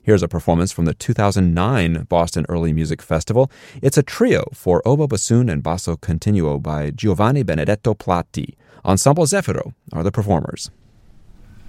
Here's a performance from the 2009 Boston Early Music Festival. It's a trio for oboe, bassoon, and basso continuo by Giovanni Benedetto Platti. Ensemble Zefiro are the performers.